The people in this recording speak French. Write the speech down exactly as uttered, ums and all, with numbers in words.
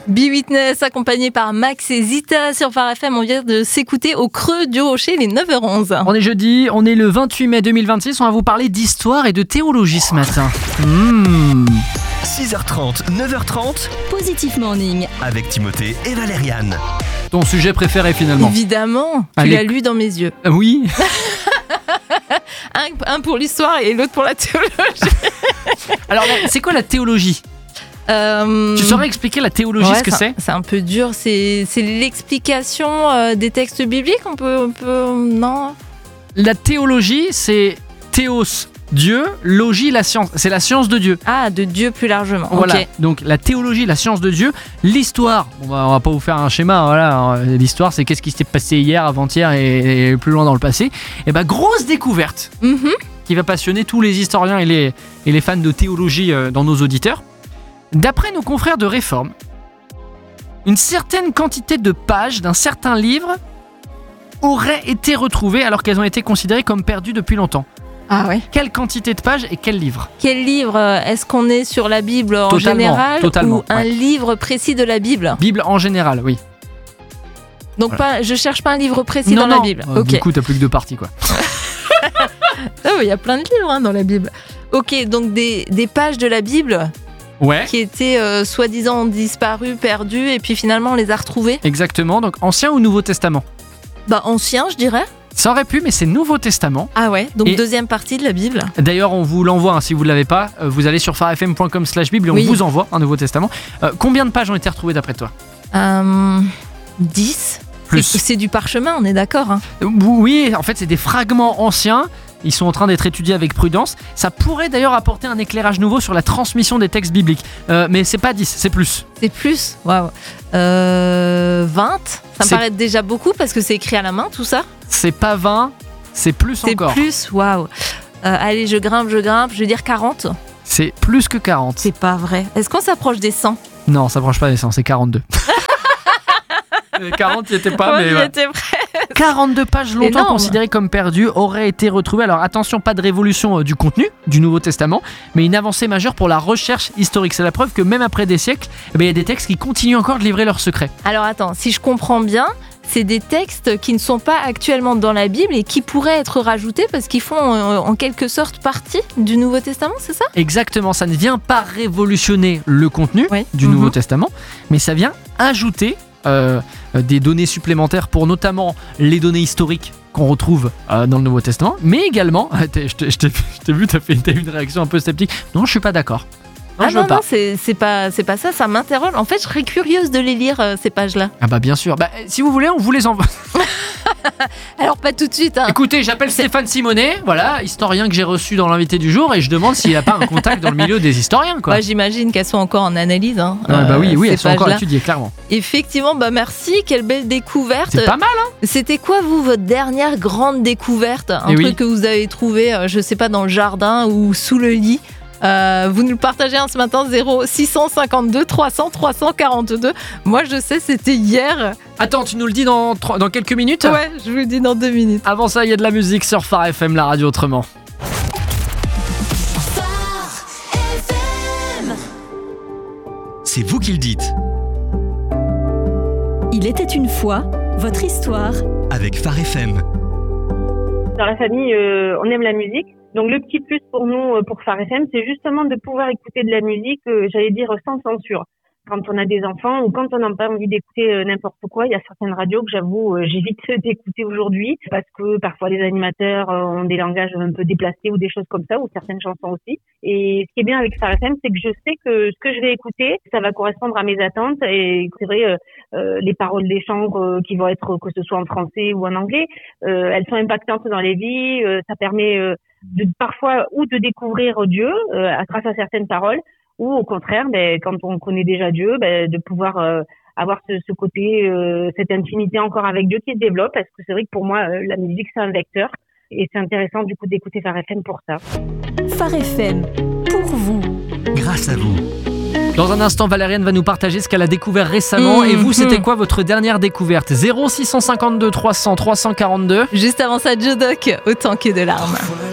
B-Witness accompagné par Max et Zita sur Phare F M. On vient de s'écouter au creux du rocher, les neuf heures onze. On est jeudi, on est le vingt-huit mai deux mille vingt-six. On va vous parler d'histoire et de théologie ce matin. Mmh. six heures trente, neuf heures trente. Positif Morning. Avec Timothée et Valériane. Ton sujet préféré finalement? Évidemment, tu Allez. l'as lu dans mes yeux. Euh, oui. un, un pour l'histoire et l'autre pour la théologie. Alors, c'est quoi la théologie? Euh, Tu saurais expliquer la théologie, ouais, ce que c'est? C'est un peu dur, c'est, c'est l'explication euh, des textes bibliques, on peut, on peut... Non. La théologie, c'est théos, Dieu, logie, la science. C'est la science de Dieu. Ah, de Dieu plus largement. Voilà, Ok. donc la théologie, la science de Dieu. L'histoire, bon bah, on va pas vous faire un schéma, voilà. L'histoire, c'est qu'est-ce qui s'est passé hier, avant-hier et, et plus loin dans le passé. Et bah, grosse découverte Mhm. qui va passionner tous les historiens et les, et les fans de théologie euh, dans nos auditeurs. D'après nos confrères de Réforme, une certaine quantité de pages d'un certain livre auraient été retrouvées alors qu'elles ont été considérées comme perdues depuis longtemps. Ah ouais. Quelle quantité de pages et quel livre? Quel livre? euh, Est-ce qu'on est sur la Bible en Totalement, général totalement, ou un ouais. livre précis de la Bible? Bible en général, oui. Donc pas, je cherche pas un livre précis non, dans non. la Bible. Euh, Ok. Du coup, t'as plus que deux parties, quoi. Ah ouais, il y a plein de livres hein, dans la Bible. Ok, donc des, des pages de la Bible Ouais. qui étaient euh, soi-disant disparues, perdues, et puis finalement on les a retrouvées. Exactement, donc Ancien ou Nouveau Testament? Bah ancien, je dirais. Ça aurait pu, mais c'est Nouveau Testament. Ah ouais, donc Et- deuxième partie de la Bible. D'ailleurs, on vous l'envoie, hein, si vous ne l'avez pas, euh, vous allez sur pharefm point com slash bible et on Oui. vous envoie un Nouveau Testament. Euh, combien de pages ont été retrouvées d'après toi? Euh, dix. Plus. C'est, c'est du parchemin, on est d'accord hein. Euh, Oui, en fait, c'est des fragments anciens. Ils sont en train d'être étudiés avec prudence. Ça pourrait d'ailleurs apporter un éclairage nouveau sur la transmission des textes bibliques. Euh, mais c'est pas dix, c'est plus. C'est plus. Waouh. Euh, vingt. Ça me C'est- paraît déjà beaucoup parce que c'est écrit à la main tout ça. C'est pas vingt, c'est plus C'est encore. plus. Waouh. Euh, allez, je grimpe, je grimpe. Je vais dire quarante. C'est plus que quarante. C'est pas vrai. Est-ce qu'on s'approche des cent? Non, ça approche pas des cent, c'est quarante-deux. Les quarante, il était pas, Moi, mais j'y ouais. étais prêt. quarante-deux pages longtemps Énorme. considérées comme perdues auraient été retrouvées. Alors attention, pas de révolution euh, du contenu du Nouveau Testament, mais une avancée majeure pour la recherche historique. C'est la preuve que même après des siècles, eh ben, il y a des textes qui continuent encore de livrer leurs secrets. Alors attends, si je comprends bien, c'est des textes qui ne sont pas actuellement dans la Bible et qui pourraient être rajoutés parce qu'ils font euh, en quelque sorte partie du Nouveau Testament, c'est ça? Exactement, ça ne vient pas révolutionner le contenu Oui. du Mhm. Nouveau Testament, mais ça vient ajouter euh, euh, des données supplémentaires pour notamment les données historiques qu'on retrouve euh, dans le Nouveau Testament, mais également, je t'ai, je t'ai- je t'ai vu, t'as fait t'as eu une réaction un peu sceptique. Non, je suis pas d'accord. Non, Ah je non, veux pas. non, c'est, c'est pas, c'est pas ça, ça m'interroge. En fait, je serais curieuse de les lire, euh, ces pages-là. Ah bah bien sûr. Bah, si vous voulez, on vous les envoie. Alors, pas tout de suite, hein. Écoutez, j'appelle Stéphane Simonet, voilà, historien que j'ai reçu dans l'invité du jour, et je demande s'il n'a pas un contact dans le milieu des historiens, quoi. Moi, j'imagine qu'elles sont encore en analyse. Hein, Ouais, bah oui, euh, oui, ces elles sont encore pages-là. étudiées, clairement. Effectivement, bah merci, quelle belle découverte. C'est pas mal, hein. C'était quoi, vous, votre dernière grande découverte? Un Eh truc oui. que vous avez trouvé, euh, je sais pas, dans le jardin ou sous le lit. Euh, vous nous le partagez hein, ce matin, zéro six cent cinquante-deux trois cents trois cent quarante-deux. Moi, je sais, c'était hier. Attends, tu nous le dis dans, trois- dans quelques minutes? Ouais, je vous le dis dans deux minutes. Avant ça, il y a de la musique sur Phare F M, la radio autrement. C'est vous qui le dites. Il était une fois votre histoire. Avec Phare F M. Dans la famille, euh, on aime la musique. Donc le petit plus pour nous, euh, pour Phare F M, c'est justement de pouvoir écouter de la musique, euh, j'allais dire sans censure. Quand on a des enfants ou quand on n'a pas envie d'écouter euh, n'importe quoi, il y a certaines radios que j'avoue euh, j'évite d'écouter aujourd'hui parce que parfois les animateurs euh, ont des langages un peu déplacés ou des choses comme ça, ou certaines chansons aussi. Et ce qui est bien avec Phare F M, c'est que je sais que ce que je vais écouter, ça va correspondre à mes attentes. Et c'est vrai, euh, euh, les paroles des chants euh, qui vont être, que ce soit en français ou en anglais, euh, elles sont impactantes dans les vies. Euh, ça permet euh, de parfois ou de découvrir Dieu euh, à grâce à certaines paroles, ou au contraire, ben, quand on connaît déjà Dieu, ben, de pouvoir euh, avoir ce, ce côté, euh, cette intimité encore avec Dieu qui se développe, parce que c'est vrai que pour moi, euh, la musique, c'est un vecteur, et c'est intéressant du coup d'écouter Phare F M pour ça. Phare F M, pour vous. Grâce à vous. Dans un instant, Valériane va nous partager ce qu'elle a découvert récemment. Mmh, Et vous, c'était mmh. quoi votre dernière découverte? Zéro six cent cinquante-deux trois cents trois cent quarante-deux. Juste avant ça, Joe Doc, autant que de larmes.